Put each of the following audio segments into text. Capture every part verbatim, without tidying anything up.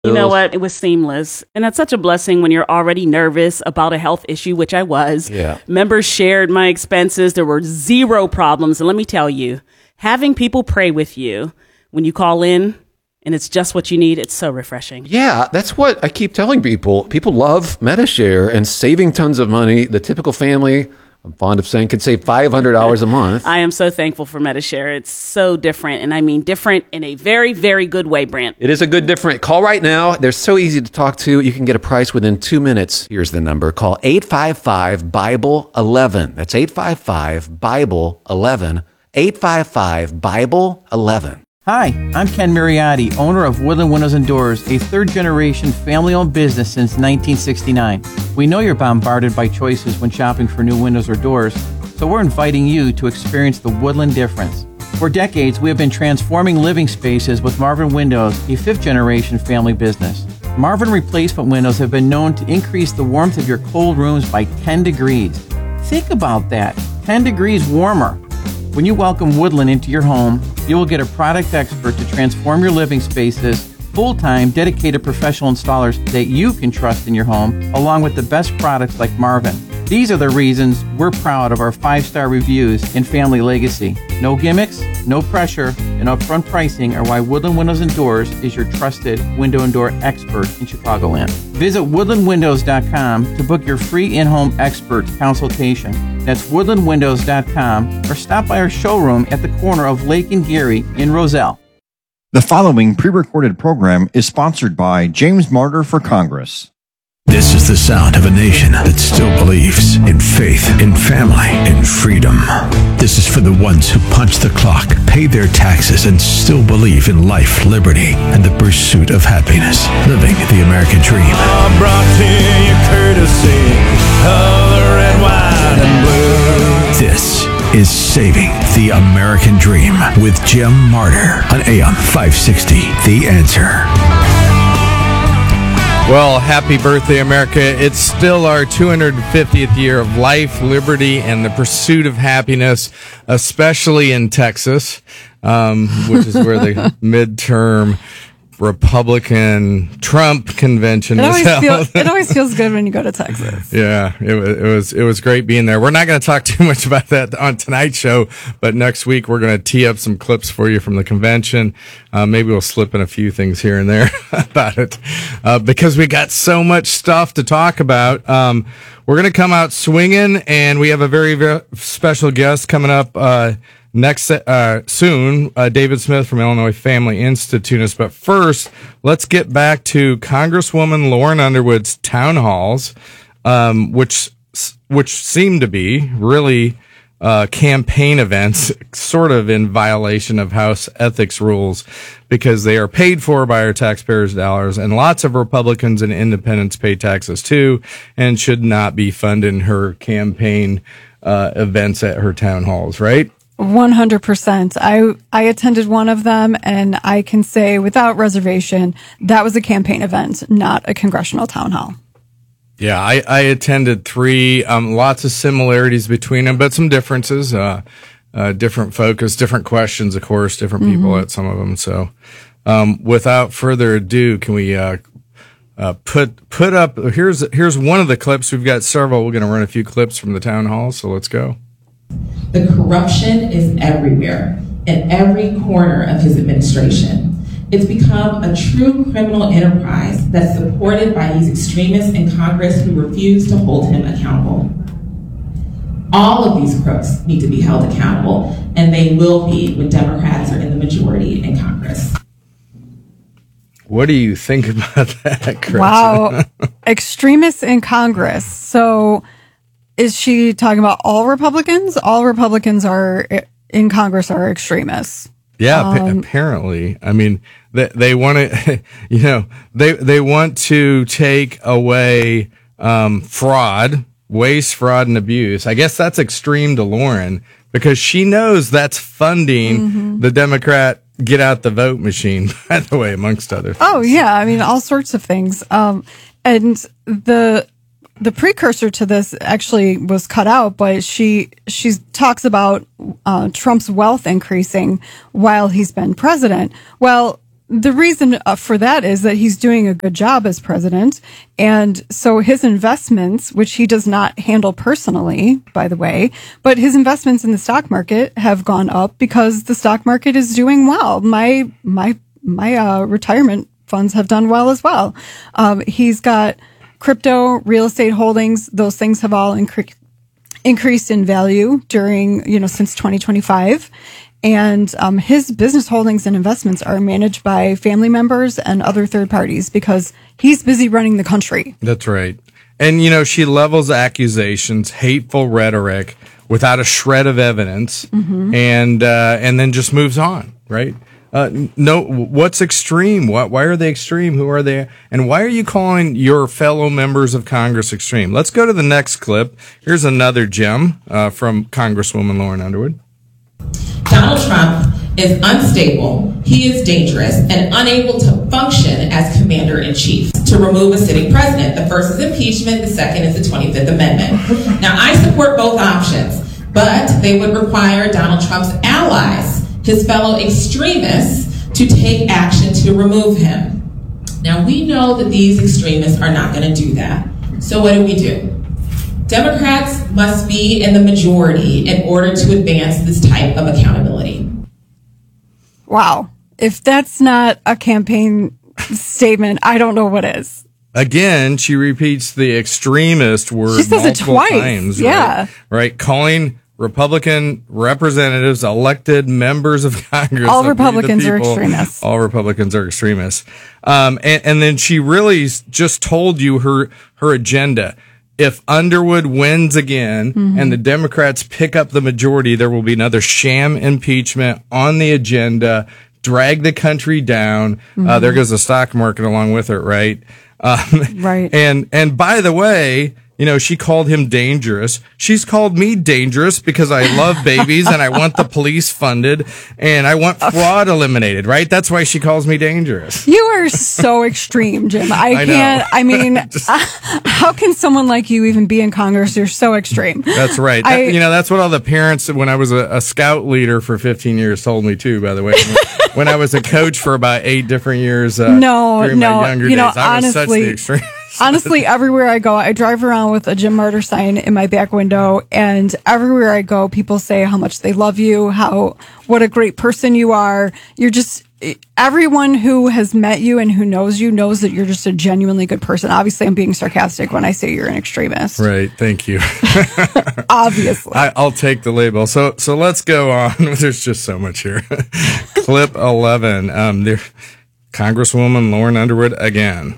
You know what? It was seamless. And that's such a blessing when you're already nervous about a health issue, which I was. Yeah. Members shared my expenses. There were zero problems. And let me tell you, having people pray with you when you call in and it's just what you need, it's so refreshing. Yeah, that's what I keep telling people. People love Medi-Share and saving tons of money. The typical family, I'm fond of saying, could save five hundred dollars a month. I am so thankful for Medi-Share. It's so different. And I mean different in a very, very good way, Brant. It is a good different. Call right now. They're so easy to talk to. You can get a price within two minutes. Here's the number. Call eight five five, Bible eleven. That's eight five five, Bible eleven. eight five five, Bible eleven. Hi, I'm Ken Mariotti, owner of Woodland Windows and Doors, a third-generation family-owned business since nineteen sixty-nine. We know you're bombarded by choices when shopping for new windows or doors, so we're inviting you to experience the Woodland difference. For decades, we have been transforming living spaces with Marvin Windows, a fifth-generation family business. Marvin replacement windows have been known to increase the warmth of your cold rooms by ten degrees. Think about that, ten degrees warmer. When you welcome Woodland into your home, you will get a product expert to transform your living spaces, full-time, dedicated professional installers that you can trust in your home, along with the best products like Marvin. These are the reasons we're proud of our five-star reviews and family legacy. No gimmicks, no pressure, and upfront pricing are why Woodland Windows and Doors is your trusted window and door expert in Chicagoland. Visit woodland windows dot com to book your free in-home expert consultation. That's woodland windows dot com, or stop by our showroom at the corner of Lake and Geary in Roselle. The following pre-recorded program is sponsored by James Martyr for Congress. This is the sound of a nation that still believes in faith, in family, in freedom. This is for the ones who punch the clock, pay their taxes, and still believe in life, liberty, and the pursuit of happiness. Living the American dream. I brought to you courtesy of the red, white, and blue. This is Saving the American Dream with Jim Martyr on A M five sixty, The Answer. Well, happy birthday, America. It's still our two hundred fiftieth year of life, liberty, and the pursuit of happiness, especially in Texas, um, which is where the midterm Republican Trump convention it was always held. Feel, it always feels good when you go to Texas. Yeah, it was, it was it was great being there. We're not going to talk too much about that on tonight's show, but next week we're going to tee up some clips for you from the convention. Uh, maybe we'll slip in a few things here and there about it, uh, because we got so much stuff to talk about. Um, we're going to come out swinging, and we have a very, very special guest coming up uh, next uh, soon, uh, David Smith from Illinois Family Institute. But first, let's get back to Congresswoman Lauren Underwood's town halls, um, which which seem to be really uh, campaign events, sort of in violation of House ethics rules, because they are paid for by our taxpayers' dollars, and lots of Republicans and independents pay taxes too, and should not be funding her campaign uh, events at her town halls, right? one hundred percent. I I attended one of them, and I can say without reservation that was a campaign event, not a congressional town hall. Yeah, I, I attended three. Um, lots of similarities between them, but some differences. Uh, uh, different focus, different questions, of course, different people mm-hmm. at some of them. So, um, without further ado, can we uh, uh, put put up? Here's here's one of the clips. We've got several. We're going to run a few clips from the town hall. So let's go. The corruption is everywhere, in every corner of his administration. It's become a true criminal enterprise that's supported by these extremists in Congress who refuse to hold him accountable. All of these crooks need to be held accountable, and they will be when Democrats are in the majority in Congress. What do you think about that, Chris? Wow. Extremists in Congress. So is she talking about all Republicans? All Republicans are in Congress are extremists. Yeah, um, apparently. I mean, they, they want to, you know, they, they want to take away, um, fraud, waste, fraud, and abuse. I guess that's extreme to Lauren, because she knows that's funding mm-hmm. the Democrat get out the vote machine, by the way, amongst other things. Oh, yeah. I mean, all sorts of things. Um, and the, The precursor to this actually was cut out, but she she talks about uh, Trump's wealth increasing while he's been president. Well, the reason uh, for that is that he's doing a good job as president. And so his investments, which he does not handle personally, by the way, but his investments in the stock market have gone up because the stock market is doing well. My, my, my, uh, retirement funds have done well as well. Um, he's got crypto, real estate holdings. Those things have all increased increased in value during, you know, since twenty twenty-five. And um, his business holdings and investments are managed by family members and other third parties because he's busy running the country. That's right. And, you know, she levels accusations, hateful rhetoric without a shred of evidence, mm-hmm. and uh, and then just moves on, right? Uh, no, what's extreme? What? Why are they extreme? Who are they? And why are you calling your fellow members of Congress extreme? Let's go to the next clip. Here's another gem uh, from Congresswoman Lauren Underwood. Donald Trump is unstable, he is dangerous, and unable to function as commander-in-chief to remove a sitting president. The first is impeachment, the second is the twenty-fifth Amendment. Now, I support both options, but they would require Donald Trump's allies, his fellow extremists, to take action to remove him. Now, we know that these extremists are not going to do that. So what do we do? Democrats must be in the majority in order to advance this type of accountability. Wow. If that's not a campaign statement, I don't know what is. Again, she repeats the extremist word she says multiple it twice. times. Yeah. Right? right? Calling Republican representatives, elected members of Congress. All Republicans people, are extremists. All Republicans are extremists. Um, and, and then she really just told you her, her agenda. If Underwood wins again mm-hmm. and the Democrats pick up the majority, there will be another sham impeachment on the agenda, drag the country down. Mm-hmm. Uh, there goes the stock market along with it, right? Um, right. And, and by the way, you know, she called him dangerous. She's called me dangerous because I love babies and I want the police funded and I want fraud eliminated, right? That's why she calls me dangerous. You are so extreme, Jim. I, I can't, know. I mean, Just, uh, how can someone like you even be in Congress? You're so extreme. That's right. I, that, you know, that's what all the parents, when I was a, a scout leader for fifteen years, told me too, by the way. When I was a coach for about eight different years uh, no, during no, my younger you know, days, I was honestly, such the extreme. Honestly, everywhere I go, I drive around with a Jim Martyr sign in my back window, and everywhere I go, people say how much they love you, how, what a great person you are. You're just, everyone who has met you and who knows you knows that you're just a genuinely good person. Obviously, I'm being sarcastic when I say you're an extremist. Right. Thank you. Obviously. I, I'll take the label. So, so let's go on. There's just so much here. Clip eleven. Um, there, Congresswoman Lauren Underwood again.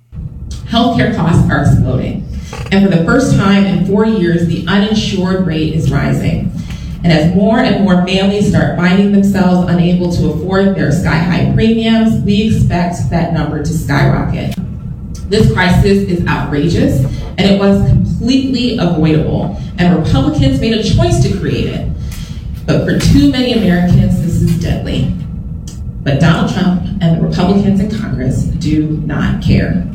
Healthcare costs are exploding. And for the first time in four years, the uninsured rate is rising. And as more and more families start finding themselves unable to afford their sky-high premiums, we expect that number to skyrocket. This crisis is outrageous, and it was completely avoidable. And Republicans made a choice to create it. But for too many Americans, this is deadly. But Donald Trump and the Republicans in Congress do not care.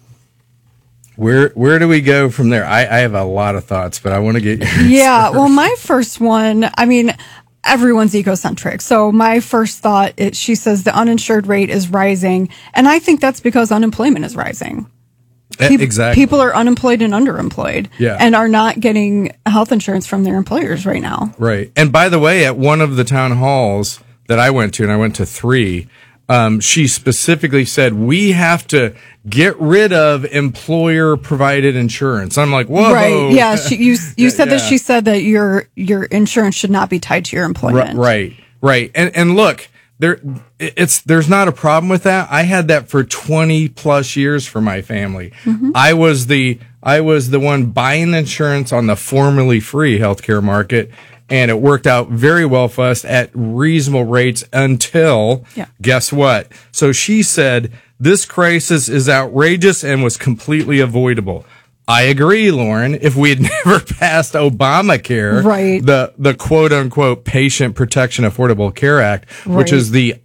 Where where do we go from there? I, I have a lot of thoughts, but I want to get yours. Yeah, first. well, my first one, I mean, everyone's egocentric. So my first thought is she says the uninsured rate is rising, and I think that's because unemployment is rising. People, exactly. People are unemployed and underemployed yeah. and are not getting health insurance from their employers right now. Right. And by the way, at one of the town halls that I went to, and I went to three, Um, she specifically said, we have to get rid of employer provided insurance. I'm like, whoa. Right. Yeah. She, you, you said yeah. that she said that your, your insurance should not be tied to your employment. Right. Right. And, and look, there, it's, there's not a problem with that. I had that for twenty plus years for my family. Mm-hmm. I was the, I was the one buying the insurance on the formerly free healthcare market. And it worked out very well for us at reasonable rates until, yeah. guess what? So she said, this crisis is outrageous and was completely avoidable. I agree, Lauren. If we had never passed Obamacare, right. the, the quote unquote Patient Protection Affordable Care Act, right. which is the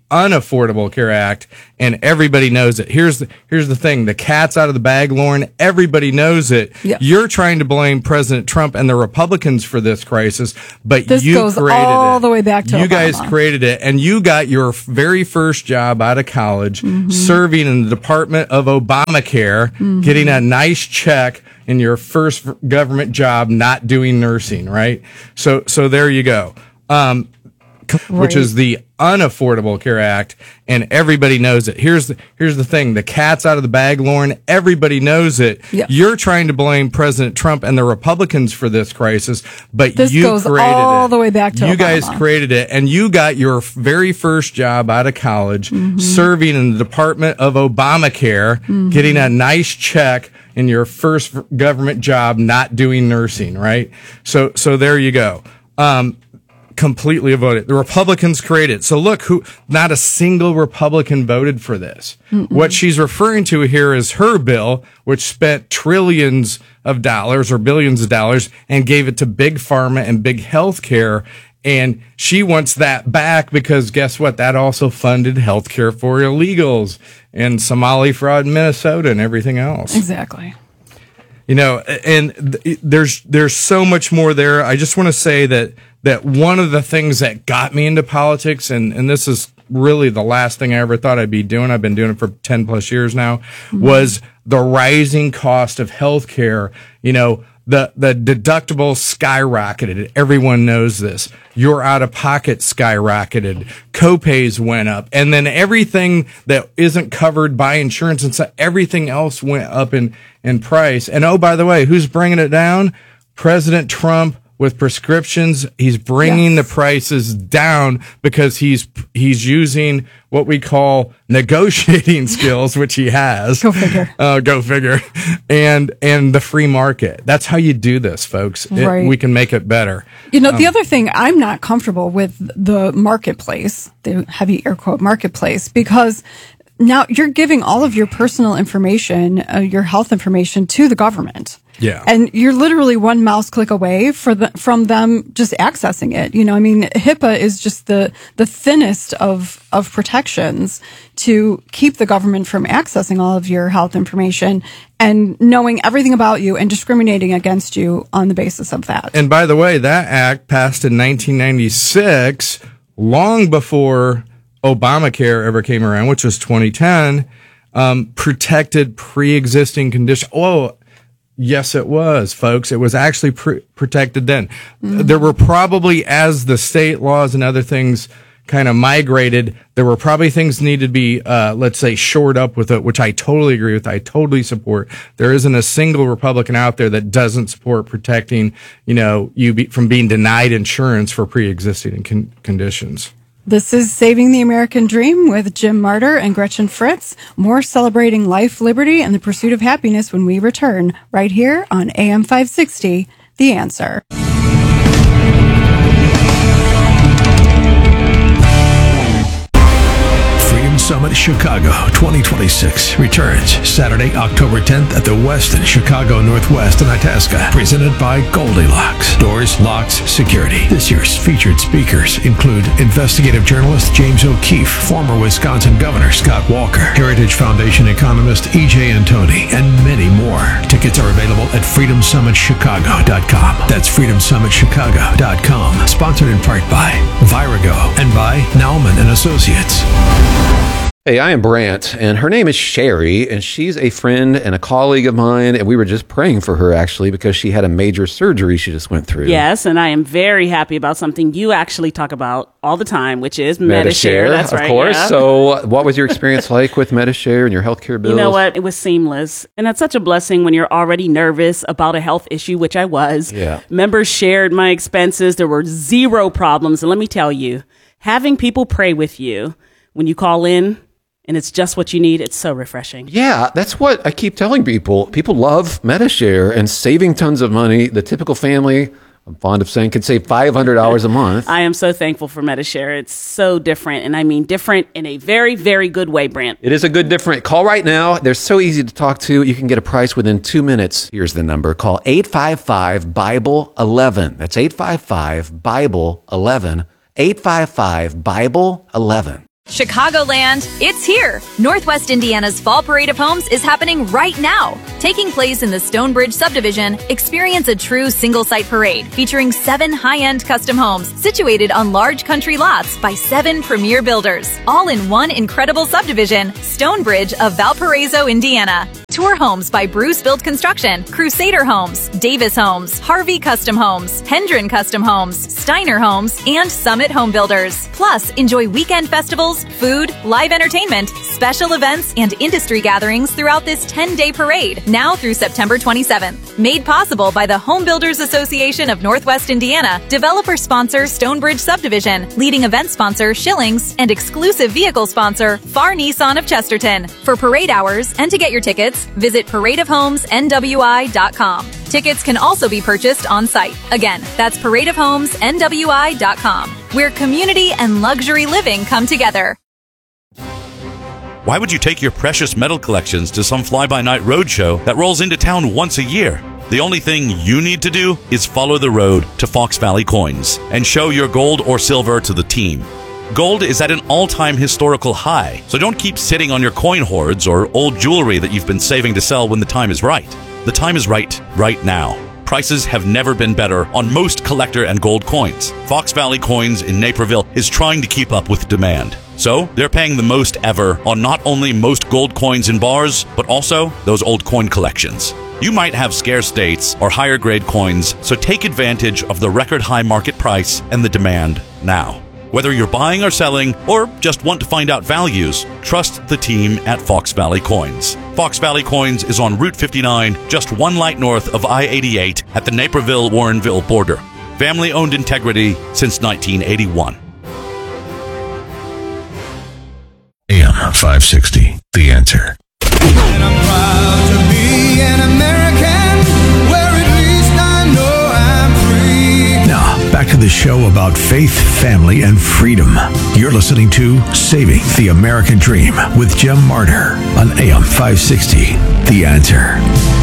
Unaffordable Care Act, and everybody knows it. Here's the, here's the thing. The cat's out of the bag, Lauren. Everybody knows it. Yes. You're trying to blame President Trump and the Republicans for this crisis, but This you goes created all it. the way back to You Obama. guys created it, and you got your very first job out of college Mm-hmm. serving in the Department of Obamacare, Mm-hmm. getting a nice check in your first government job, not doing nursing, right? So, so there you go. Um, which Right. is the Unaffordable Care Act, and everybody knows it. Here's the, here's the thing. The cat's out of the bag, Lauren. Everybody knows it. Yep. You're trying to blame President Trump and the Republicans for this crisis, but This you goes created all it. the way back to You guys Obama. created it, and you got your very first job out of college Mm-hmm. serving in the Department of Obamacare, Mm-hmm. getting a nice check in your first government job, not doing nursing, right? So, so there you go. Um, completely voted. The Republicans created it. So look, who, not a single Republican voted for this. Mm-mm. What she's referring to here is her bill, which spent trillions of dollars or billions of dollars and gave it to big pharma and big healthcare. And she wants that back because guess what? That also funded healthcare for illegals and Somali fraud in Minnesota and everything else. Exactly. You know, and th- there's there's so much more there. I just want to say that that one of the things that got me into politics, and, and this is really the last thing I ever thought I'd be doing, I've been doing it for ten plus years now, mm-hmm. was the rising cost of healthcare. You know, the the deductible skyrocketed. Everyone knows this. Your out of pocket skyrocketed. Copays went up, and then everything that isn't covered by insurance and so everything else went up in in price. And oh, by the way, who's bringing it down? President Trump. With prescriptions, he's bringing Yes. the prices down because he's he's using what we call negotiating skills, which he has. Go figure. Uh, go figure. And and the free market. That's how you do this, folks. It- Right. we can make it better. You know, the other thing, I'm not comfortable with the marketplace, the heavy air quote marketplace, because now you're giving all of your personal information, uh, your health information to the government. Yeah. And you're literally one mouse click away for the, from them just accessing it. You know, I mean, HIPAA is just the, the thinnest of, of protections to keep the government from accessing all of your health information and knowing everything about you and discriminating against you on the basis of that. And by the way, that act passed in nineteen ninety-six, long before Obamacare ever came around, which was twenty ten, um, protected pre-existing conditions. Oh, yes, it was, folks. It was actually pr- protected then. Mm-hmm. There were probably, as the state laws and other things kind of migrated, there were probably things needed to be, uh, let's say, shored up with it, which I totally agree with. I totally support. There isn't a single Republican out there that doesn't support protecting, you know, you be, from being denied insurance for pre-existing con- conditions. This is Saving the American Dream with Jim Martyr and Gretchen Fritz. More celebrating life, liberty, and the pursuit of happiness when we return, right here on A M five sixty, The Answer. Freedom Summit Chicago twenty twenty-six returns Saturday, October tenth at the Westin Chicago Northwest in Itasca. Presented by Goldilocks. Doors, locks, security. This year's featured speakers include investigative journalist James O'Keefe, former Wisconsin Governor Scott Walker, Heritage Foundation economist E J Antoni, and many more. Tickets are available at freedom summit chicago dot com. That's freedom summit chicago dot com. Sponsored in part by Virago and by Nauman and Associates. Hey, I am Brant, and her name is Sherry, and she's a friend and a colleague of mine, and we were just praying for her, actually, because she had a major surgery she just went through. Yes, and I am very happy about something you actually talk about all the time, which is Medi-Share. That's of right, course. yeah. So what was your experience like with Medi-Share and your healthcare bills? You know what? It was seamless. And that's such a blessing when you're already nervous about a health issue, which I was. Yeah. Members shared my expenses. There were zero problems. And let me tell you, having people pray with you when you call in, and it's just what you need, it's so refreshing. Yeah, that's what I keep telling people. People love Medi-Share and saving tons of money. The typical family, I'm fond of saying, can save five hundred dollars a month. I am so thankful for Medi-Share. It's so different, and I mean different in a very, very good way, Brant. It is a good different. Call right now. They're so easy to talk to. You can get a price within two minutes. Here's the number. Call eight five five, Bible eleven. That's eight five five, Bible eleven. eight five five, Bible eleven. Chicagoland, it's here! Northwest Indiana's Fall Parade of Homes is happening right now. Taking place in the Stonebridge subdivision, experience a true single-site parade featuring seven high-end custom homes situated on large country lots by seven premier builders, all in one incredible subdivision, Stonebridge of Valparaiso, Indiana. Tour homes by Bruce Build Construction, Crusader Homes, Davis Homes, Harvey Custom Homes, Hendren Custom Homes, Steiner Homes, and Summit Home Builders. Plus, enjoy weekend festivals, food, live entertainment, special events, and industry gatherings throughout this ten-day parade, now through September twenty-seventh. Made possible by the Home Builders Association of Northwest Indiana, developer sponsor Stonebridge Subdivision, leading event sponsor Schillings, and exclusive vehicle sponsor Far Nissan of Chesterton. For parade hours and to get your tickets, visit parade of homes N W I dot com. Tickets can also be purchased on site. Again, that's parade of homes N W I dot com, where community and luxury living come together. Why would you take your precious metal collections to some fly-by-night roadshow that rolls into town once a year? The only thing you need to do is follow the road to Fox Valley Coins and show your gold or silver to the team. Gold is at an all-time historical high, so don't keep sitting on your coin hoards or old jewelry that you've been saving to sell when the time is right. The time is right, right now. Prices have never been better on most collector and gold coins. Fox Valley Coins in Naperville is trying to keep up with demand. So, they're paying the most ever on not only most gold coins in bars, but also those old coin collections. You might have scarce dates or higher grade coins, so take advantage of the record high market price and the demand now. Whether you're buying or selling, or just want to find out values, trust the team at Fox Valley Coins. Fox Valley Coins is on Route fifty-nine, just one light north of I eighty-eight at the Naperville-Warrenville border. Family-owned integrity since nineteen eighty-one. A M five sixty, The Answer. And I'm proud to be an American, where at least I know I'm free. Now, back to the show about faith, family, and freedom. You're listening to Saving the American Dream with Jim Martyr on A M five sixty, The Answer.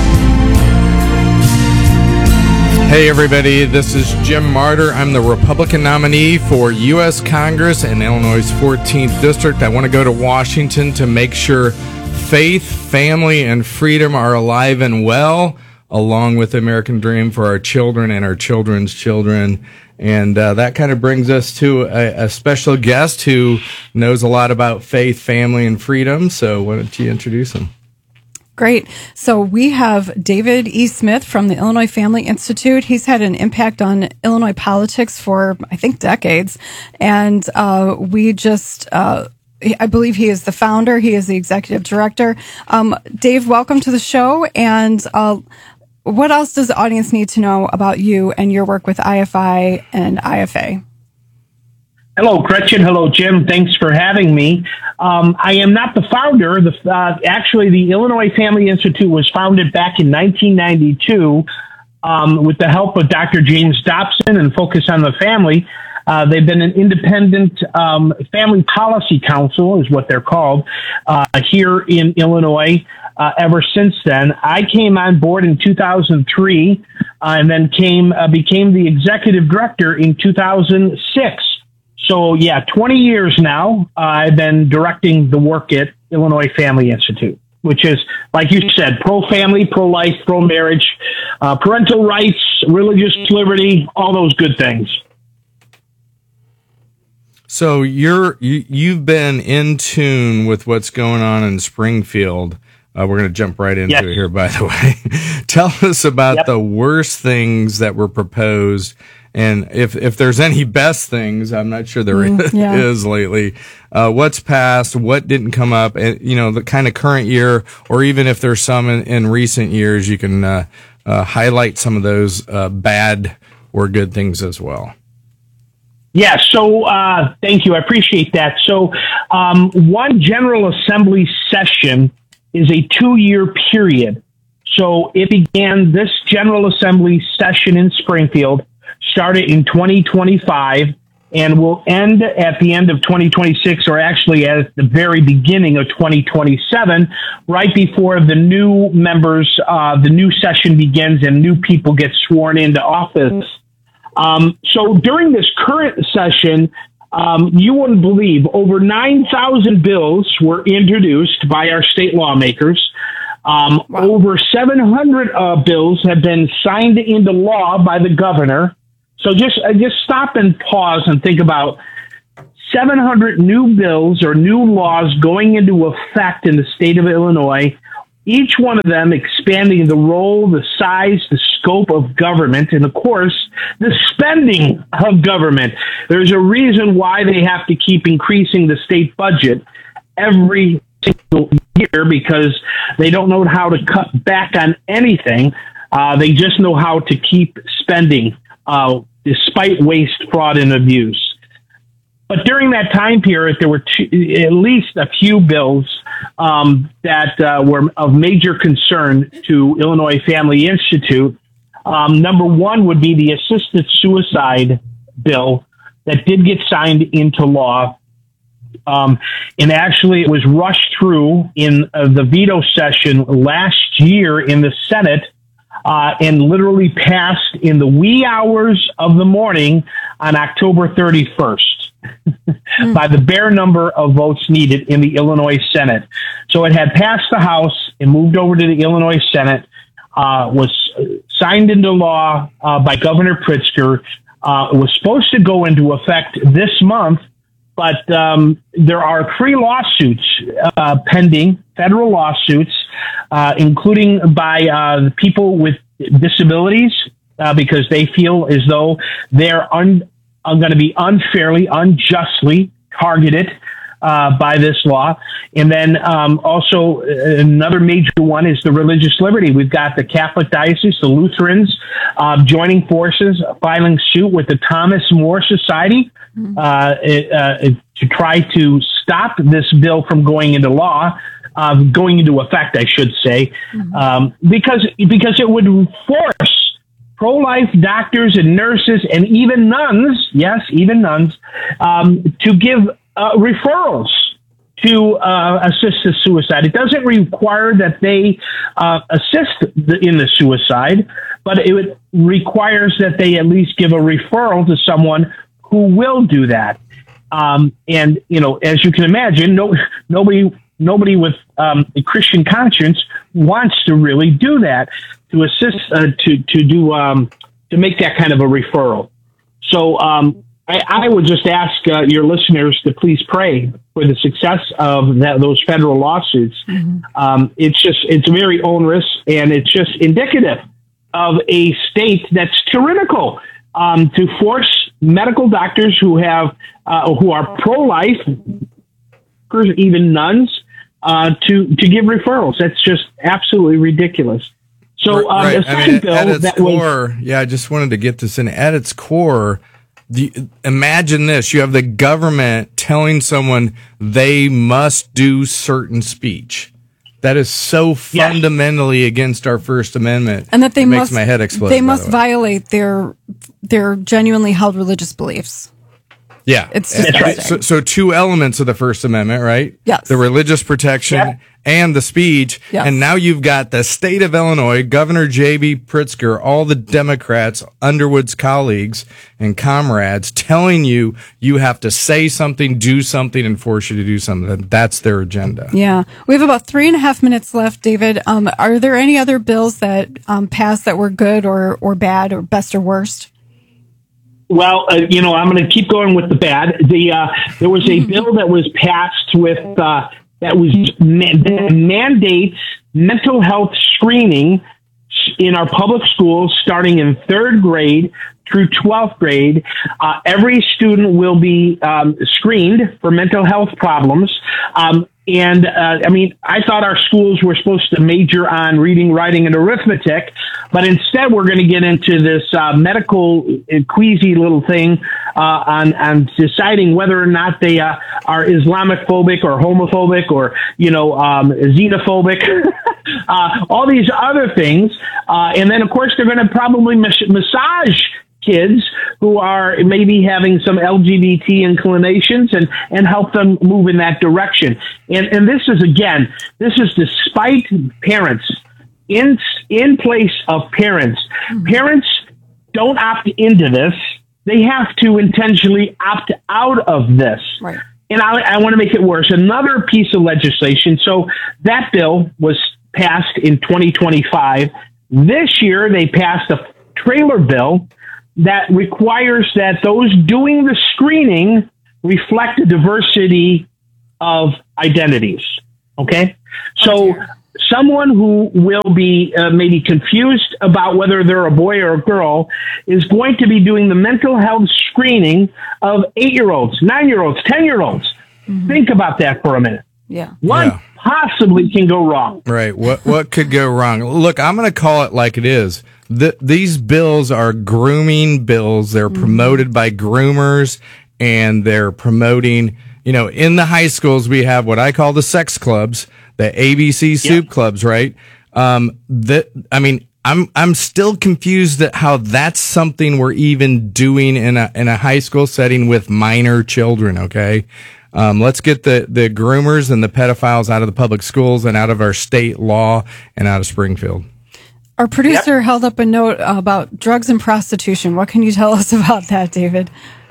Hey everybody, this is Jim Martyr. I'm the Republican nominee for U S Congress in Illinois' fourteenth District. I want to go to Washington to make sure faith, family, and freedom are alive and well, along with the American dream for our children and our children's children. And uh, that kind of brings us to a, a special guest who knows a lot about faith, family, and freedom. So why don't you introduce him? Great. So we have David E. Smith from the Illinois Family Institute. He's had an impact on Illinois politics for, I think, decades. And uh, we just, uh, I believe he is the founder. He is the executive director. Um, Dave, welcome to the show. And uh, what else does the audience need to know about you and your work with I F I and I F A? Hello, Gretchen. Hello, Jim. Thanks for having me. Um, I am not the founder. The, uh, actually, the Illinois Family Institute was founded back in nineteen ninety-two um, with the help of Doctor James Dobson and Focus on the Family. Uh, they've been an independent um, family policy council, is what they're called, uh, here in Illinois uh, ever since then. I came on board in two thousand three uh, and then came uh, became the executive director in two thousand six. So, yeah, twenty years now, uh, I've been directing the work at Illinois Family Institute, which is, like you said, pro-family, pro-life, pro-marriage, uh, parental rights, religious liberty, all those good things. So you're, you, you've been in tune with what's going on in Springfield. Uh, we're going to jump right into yes. it here, by the way. Tell us about yep. the worst things that were proposed. And if, if there's any best things, I'm not sure there mm, yeah. is lately, uh, what's passed, what didn't come up, and, you know, the kind of current year, or even if there's some in, in recent years, you can, uh, uh, highlight some of those, uh, bad or good things as well. Yeah. So, uh, thank you. I appreciate that. So, um, one General Assembly session is a two-year period. So it began this General Assembly session in Springfield, started in twenty twenty-five, and will end at the end of twenty twenty-six, or actually at the very beginning of twenty twenty-seven, right before the new members, uh, the new session begins and new people get sworn into office. Um, so during this current session, Um, you wouldn't believe over nine thousand bills were introduced by our state lawmakers. Um, wow. Over seven hundred uh, bills have been signed into law by the governor. So just uh, just stop and pause and think about seven hundred new bills or new laws going into effect in the state of Illinois, each one of them expanding the role, the size, the scope of government, and of course, the spending of government. There's a reason why they have to keep increasing the state budget every single year, because they don't know how to cut back on anything. Uh, they just know how to keep spending, uh, despite waste, fraud, and abuse. But during that time period, there were two, at least a few bills um, that uh, were of major concern to Illinois Family Institute. Um, number one would be the assisted suicide bill that did get signed into law. Um, and actually, it was rushed through in uh, the veto session last year in the Senate uh, and literally passed in the wee hours of the morning on October thirty-first mm. by the bare number of votes needed in the Illinois Senate. So it had passed the House and moved over to the Illinois Senate, uh, was signed into law uh, by Governor Pritzker. Uh, it was supposed to go into effect this month, but um, there are three lawsuits uh, pending, federal lawsuits, uh, including by uh, people with disabilities, uh, because they feel as though they're un- are going to be unfairly, unjustly targeted uh, by this law. And then um, also another major one is the religious liberty. We've got the Catholic Diocese, the Lutherans, uh, joining forces, filing suit with the Thomas More Society uh, uh, to try to stop this bill from going into law, uh, going into effect, I should say, mm-hmm. um, because because it would force pro-life doctors and nurses and even nuns, yes, even nuns, um, to give uh, referrals to uh, assisted suicide. It doesn't require that they uh, assist the, in the suicide, but it requires that they at least give a referral to someone who will do that. Um, and, you know, as you can imagine, no, nobody nobody with um, a Christian conscience wants to really do that, to assist, uh, to, to do, um, to make that kind of a referral. So, um, I, I would just ask uh, your listeners to please pray for the success of that, those federal lawsuits. Mm-hmm. Um, it's just, it's very onerous, and it's just indicative of a state that's tyrannical, um, to force medical doctors who have, uh, who are pro-life, even nuns, uh, to, to give referrals. That's just absolutely ridiculous. So, um, right. the second I mean, bill at its that core, was, yeah, I just wanted to get this in. At its core, the, imagine this: you have the government telling someone they must do certain speech. That is so fundamentally yes. against our First Amendment, and that they it must makes my head explode. They must the violate their their genuinely held religious beliefs. Yeah, it's right. so, so two elements of the First Amendment, right? Yes, the religious protection yeah. and the speech. Yes. And now you've got the state of Illinois, Governor J B Pritzker, all the Democrats, Underwood's colleagues and comrades, telling you you have to say something, do something, and force you to do something. That's their agenda. Yeah, we have about three and a half minutes left, David. Um, are there any other bills that um, passed that were good or or bad or best or worst? Well, uh, you know, I'm going to keep going with the bad. The uh, there was a bill that was passed with uh, that was man- that mandates mental health screening in our public schools starting in third grade through twelfth grade. Uh, every student will be um, screened for mental health problems. Um, and, uh, I mean, I thought our schools were supposed to major on reading, writing, and arithmetic, but instead we're going to get into this uh, medical uh, queasy little thing uh, on, on deciding whether or not they uh, are Islamophobic or homophobic or, you know, um, xenophobic, uh, all these other things. Uh, and then, of course, they're going to probably mas- massage kids who are maybe having some L G B T inclinations and, and help them move in that direction. And, and this is, again, this is despite parents, in, in place of parents. Mm-hmm. Parents don't opt into this. they have to intentionally opt out of this. Right. And I, I want to make it worse. Another piece of legislation. So that bill was passed in twenty twenty-five. This year, they passed a trailer bill that requires that those doing the screening reflect a diversity of identities. Okay? So okay. someone who will be uh, maybe confused about whether they're a boy or a girl is going to be doing the mental health screening of eight-year-olds, nine-year-olds, ten-year-olds. Mm-hmm. Think about that for a minute. Yeah. What Yeah. possibly can go wrong? Right. What what could go wrong? Look, I'm going to call it like it is. The, these bills are grooming bills. They're Mm-hmm. promoted by groomers, and they're promoting, you know, in the high schools, we have what I call the sex clubs, the A B C soup Yep. clubs, right? Um, that, I mean, I'm, I'm still confused at how that's something we're even doing in a, in a high school setting with minor children. Okay. Um, let's get the, the groomers and the pedophiles out of the public schools and out of our state law and out of Springfield. Our producer yep. held up a note about drugs and prostitution. What can you tell us about that, David?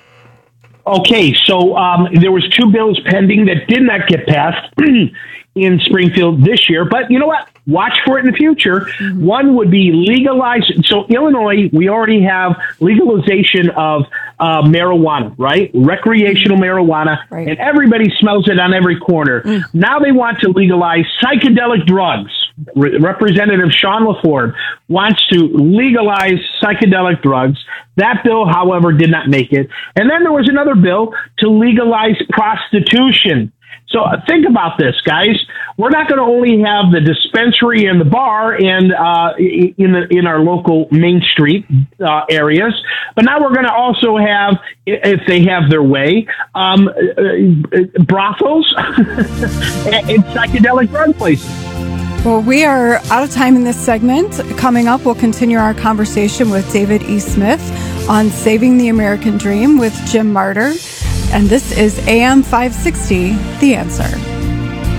Okay, so um, there was two bills pending that did not get passed in Springfield this year. But you know what? Watch for it in the future. Mm-hmm. One would be legalized. So Illinois, we already have legalization of uh, marijuana, right? Recreational marijuana. Right. And everybody smells it on every corner. Mm. Now they want to legalize psychedelic drugs. Re- Representative Sean LaFord wants to legalize psychedelic drugs. That bill, however, did not make it. And then there was another bill to legalize prostitution. So uh, think about this, guys. We're not going to only have the dispensary and the bar and uh, in the in our local Main Street uh, areas, but now we're going to also have, if they have their way, um, uh, brothels and psychedelic drug places. Well, we are out of time in this segment. Coming up, we'll continue our conversation with David E. Smith on Saving the American Dream with Jim Martyr. And this is A M five sixty, The Answer.